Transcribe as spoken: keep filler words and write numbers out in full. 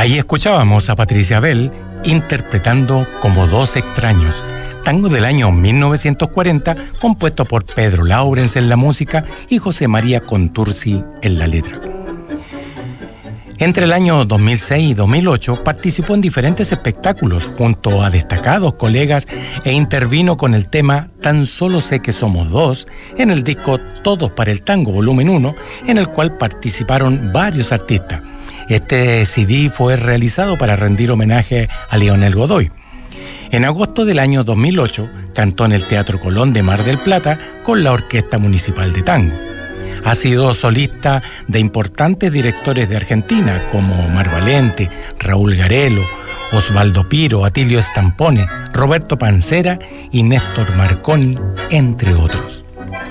Ahí escuchábamos a Patricia Bell interpretando Como dos extraños, tango del año mil novecientos cuarenta, compuesto por Pedro Laurens en la música y José María Contursi en la letra. Entre el año dos mil seis y dos mil ocho participó en diferentes espectáculos junto a destacados colegas e intervino con el tema Tan solo sé que somos dos en el disco Todos para el Tango volumen uno, en el cual participaron varios artistas. Este C D fue realizado para rendir homenaje a Leonel Godoy. En agosto del año dos mil ocho cantó en el Teatro Colón de Mar del Plata con la Orquesta Municipal de Tango. Ha sido solista de importantes directores de Argentina como Mar Valente, Raúl Garelo, Osvaldo Piro, Atilio Stampone, Roberto Pancera y Néstor Marconi, entre otros.